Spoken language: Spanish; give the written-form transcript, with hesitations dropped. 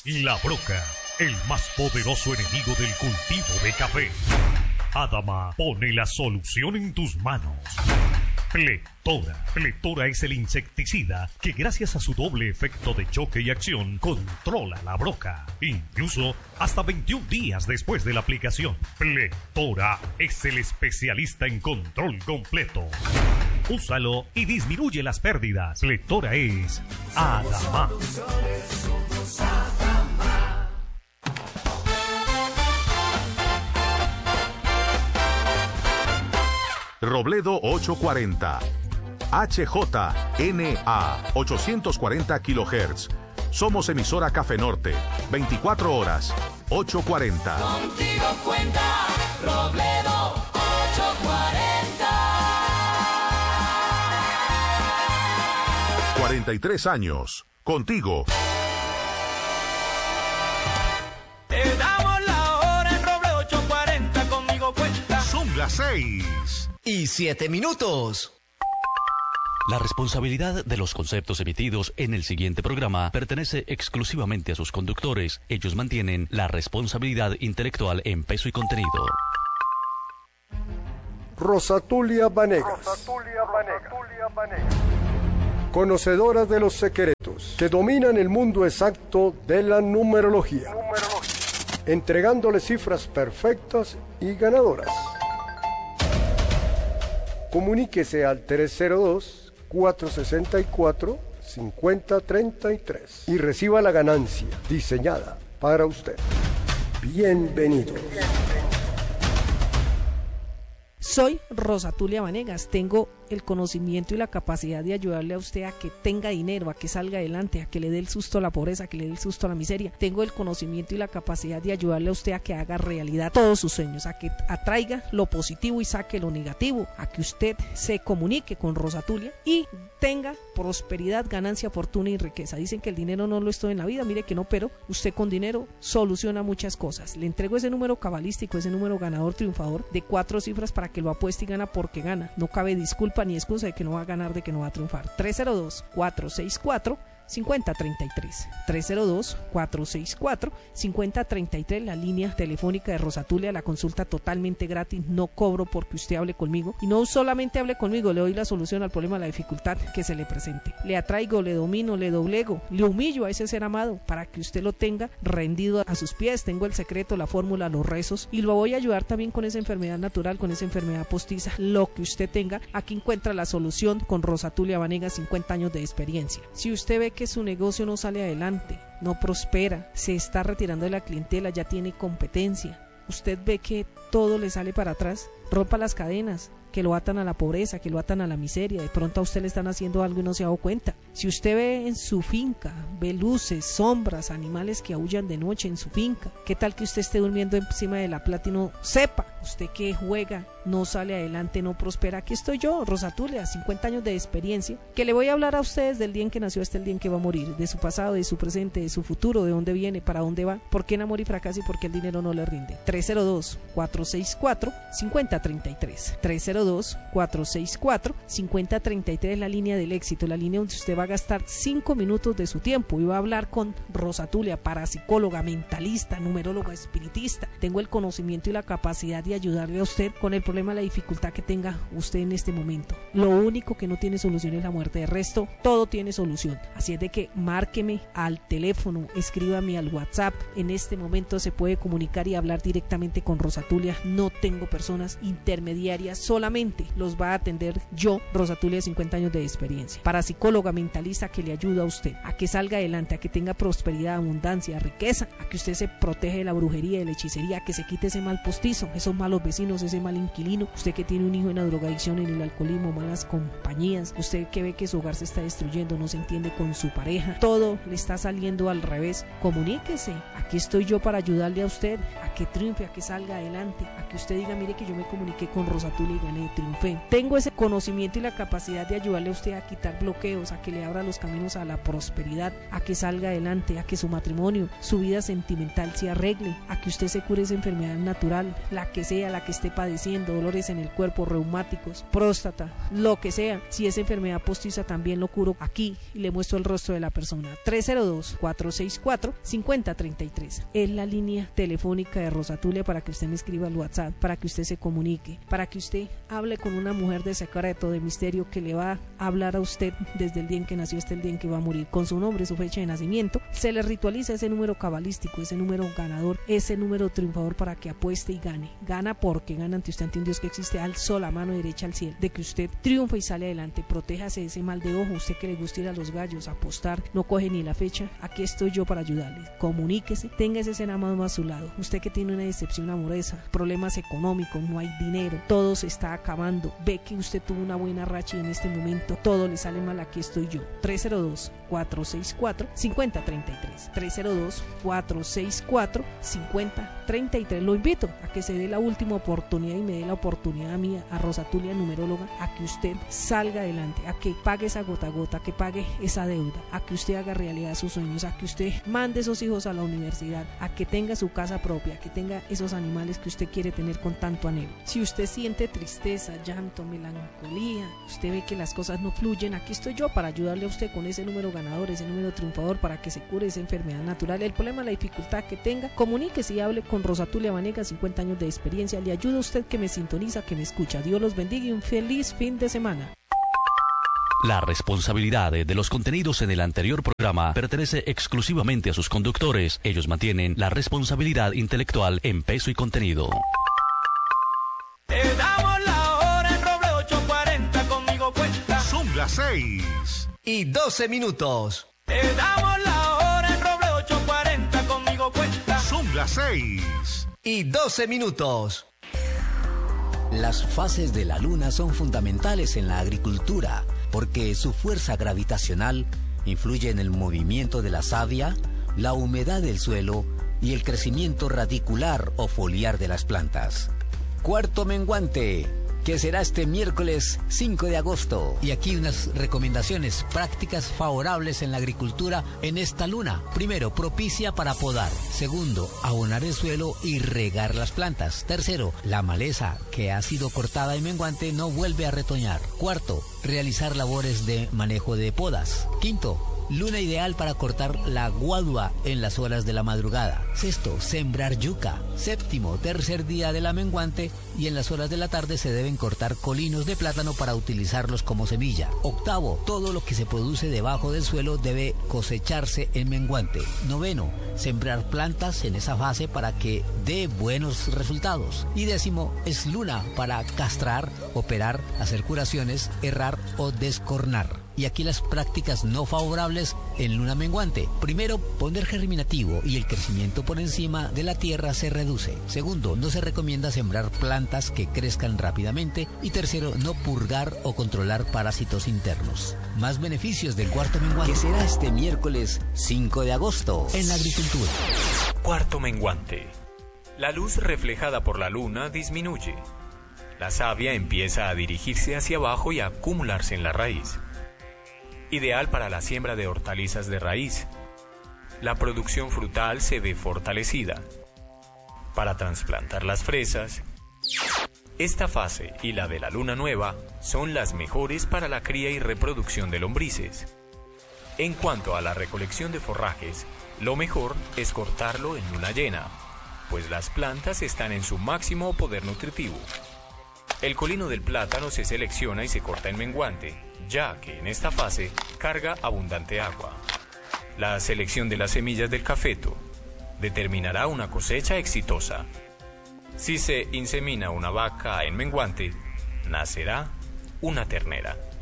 La broca, el más poderoso enemigo del cultivo de café. Adama pone la solución en tus manos. Plectora. Plectora es el insecticida que gracias a su doble efecto de choque y acción controla la broca, incluso hasta 21 días después de la aplicación. Plectora es el especialista en control completo. Úsalo y disminuye las pérdidas. Plectora es Adama. Robledo 840, HJNA 840 kHz. Somos emisora Café Norte, 24 horas, 840. Contigo cuenta Robledo 840. 43 años, contigo. Te damos la hora en Robledo 840, conmigo cuenta. Son las 6:07. La responsabilidad de los conceptos emitidos en el siguiente programa pertenece exclusivamente a sus conductores. Ellos mantienen la responsabilidad intelectual en peso y contenido. Rosatulia Vanegas. Conocedora de los secretos que dominan el mundo exacto de la numerología. Entregándole cifras perfectas y ganadoras. Comuníquese al 302-464-5033 y reciba la ganancia diseñada para usted. Bienvenidos. Soy Rosatulia Vanegas, tengo el conocimiento y la capacidad de ayudarle a usted a que tenga dinero, a que salga adelante, a que le dé el susto a la pobreza, a que le dé el susto a la miseria. Tengo el conocimiento y la capacidad de ayudarle a usted a que haga realidad todos sus sueños, a que atraiga lo positivo y saque lo negativo, a que usted se comunique con Rosatulia y tenga prosperidad, ganancia, fortuna y riqueza. Dicen que el dinero no lo es todo en la vida, mire que no, pero usted con dinero soluciona muchas cosas. Le entrego ese número cabalístico, ese número ganador, triunfador, de 4 cifras para que lo apueste y gana porque gana. No cabe disculpa ni excusa de que no va a ganar, de que no va a triunfar. 302-464-5033. 302-464-5033, la línea telefónica de Rosatulia, la consulta totalmente gratis, no cobro porque usted hable conmigo. Y no solamente hable conmigo, le doy la solución al problema, la dificultad que se le presente. Le atraigo, le domino, le doblego, le humillo a ese ser amado para que usted lo tenga rendido a sus pies. Tengo el secreto, la fórmula, los rezos y lo voy a ayudar también con esa enfermedad natural, con esa enfermedad postiza, lo que usted tenga. Aquí encuentra la solución con Rosatulia Vanegas, 50 años de experiencia. Si usted ve que su negocio no sale adelante, no prospera, se está retirando de la clientela, ya tiene competencia, usted ve que todo le sale para atrás, rompa las cadenas que lo atan a la pobreza, que lo atan a la miseria. De pronto a usted le están haciendo algo y no se ha dado cuenta. Si usted ve en su finca, ve luces, sombras, animales que aullan de noche en su finca, ¿qué tal que usted esté durmiendo encima de la plata y no sepa? Usted que juega, no sale adelante, no prospera. Aquí estoy yo, Rosatulia, 50 años de experiencia, que le voy a hablar a ustedes del día en que nació hasta el día en que va a morir, de su pasado, de su presente, de su futuro, de dónde viene, para dónde va, por qué enamora y fracasa y por qué el dinero no le rinde. 302-464-5033. 302-464-5033 es la línea del éxito, la línea donde usted va a gastar 5 minutos de su tiempo y va a hablar con Rosatulia, parapsicóloga, mentalista, numeróloga, espiritista. Tengo el conocimiento y la capacidad de ayudarle a usted con el problema, la dificultad que tenga usted en este momento. Lo único que no tiene solución es la muerte, de resto todo tiene solución. Así es de que márqueme al teléfono, escríbame al WhatsApp. En este momento se puede comunicar y hablar directamente con Rosatulia. No tengo personas intermediarias, solamente los va a atender yo, Rosatulia, de 50 años de experiencia. Parapsicóloga, mentalista, que le ayuda a usted a que salga adelante, a que tenga prosperidad, abundancia, riqueza, a que usted se proteja de la brujería, de la hechicería, a que se quite ese mal postizo, esos malos vecinos, ese mal inquilino. Usted que tiene un hijo en la drogadicción, en el alcoholismo, malas compañías, usted que ve que su hogar se está destruyendo, no se entiende con su pareja, todo le está saliendo al revés, comuníquese. Aquí estoy yo para ayudarle a usted a que triunfe, a que salga adelante, a que usted diga, mire que yo me comuniqué con Rosatulia y gané, triunfé. Tengo ese conocimiento y la capacidad de ayudarle a usted a quitar bloqueos, a que le abra los caminos a la prosperidad, a que salga adelante, a que su matrimonio, su vida sentimental se arregle, a que usted se cure es enfermedad natural, la que sea, la que esté padeciendo, dolores en el cuerpo, reumáticos, próstata, lo que sea. Si es enfermedad postiza también lo curo aquí y le muestro el rostro de la persona. 302-464-5033 es la línea telefónica de Rosatulia para que usted me escriba al WhatsApp, para que usted se comunique, para que usted hable con una mujer de secreto, de misterio, que le va a hablar a usted desde el día en que nació hasta el día en que va a morir, con su nombre, su fecha de nacimiento. Se le ritualiza ese número cabalístico, ese número ganador, ese número triunfador para que apueste y gane. Gana porque gana ante usted, ante un Dios que existe. Alzo la mano derecha al cielo de que usted triunfa y sale adelante. Protéjase de ese mal de ojo. Usted que le gusta ir a los gallos, apostar, no coge ni la fecha. Aquí estoy yo para ayudarle. Comuníquese, tenga ese ser amado a su lado. Usted que tiene una decepción amorosa, problemas económicos, no hay dinero, todo se está acabando. Ve que usted tuvo una buena racha y en este momento todo le sale mal. Aquí estoy yo. 302-464-5033. 302-464-5033. Lo invito a que se dé la última oportunidad y me dé la oportunidad a mí, a Rosatulia, numeróloga, a que usted salga adelante, a que pague esa gota a gota, a que pague esa deuda, a que usted haga realidad sus sueños, a que usted mande esos hijos a la universidad, a que tenga su casa propia, a que tenga esos animales que usted quiere tener con tanto anhelo. Si usted siente tristeza, llanto, melancolía, usted ve que las cosas no fluyen, aquí estoy yo para ayudarle a usted con ese número ganador, ese número triunfador, para que se cure esa enfermedad natural. El problema, la dificultad que tenga, comuníquese y hable con Rosatulia Vanegas, 50 años de experiencia. Le ayuda a usted que me sintoniza, que me escucha. Dios los bendiga y un feliz fin de semana. La responsabilidad de los contenidos en el anterior programa pertenece exclusivamente a sus conductores. Ellos mantienen la responsabilidad intelectual en peso y contenido. Te damos la hora en Roble 840, conmigo cuenta. Son las 6:12. Te damos la hora en Roble 840, conmigo cuenta. Son las 6:12. Las fases de la luna son fundamentales en la agricultura porque su fuerza gravitacional influye en el movimiento de la savia, la humedad del suelo y el crecimiento radicular o foliar de las plantas. Cuarto menguante, que será este miércoles 5 de agosto. Y aquí unas recomendaciones prácticas favorables en la agricultura en esta luna. Primero, propicia para podar. Segundo, abonar el suelo y regar las plantas. Tercero, la maleza que ha sido cortada en menguante no vuelve a retoñar. Cuarto, realizar labores de manejo de podas. Quinto, luna ideal para cortar la guadua en las horas de la madrugada. Sexto, sembrar yuca. Séptimo, tercer día de la menguante y en las horas de la tarde se deben cortar colinos de plátano para utilizarlos como semilla. Octavo, todo lo que se produce debajo del suelo debe cosecharse en menguante. Noveno, sembrar plantas en esa fase para que dé buenos resultados. Y décimo, es luna para castrar, operar, hacer curaciones, errar o descornar. Y aquí las prácticas no favorables en luna menguante. Primero, poner germinativo y el crecimiento por encima de la tierra se reduce. Segundo, no se recomienda sembrar plantas que crezcan rápidamente. Y tercero, no purgar o controlar parásitos internos. Más beneficios del cuarto menguante, que será este miércoles 5 de agosto en la agricultura. Cuarto menguante. La luz reflejada por la luna disminuye. La savia empieza a dirigirse hacia abajo y a acumularse en la raíz. Ideal para la siembra de hortalizas de raíz. La producción frutal se ve fortalecida. Para trasplantar las fresas. Esta fase y la de la luna nueva son las mejores para la cría y reproducción de lombrices. En cuanto a la recolección de forrajes, lo mejor es cortarlo en luna llena, pues las plantas están en su máximo poder nutritivo. El colino del plátano se selecciona y se corta en menguante, ya que en esta fase carga abundante agua. La selección de las semillas del cafeto determinará una cosecha exitosa. Si se insemina una vaca en menguante, nacerá una ternera.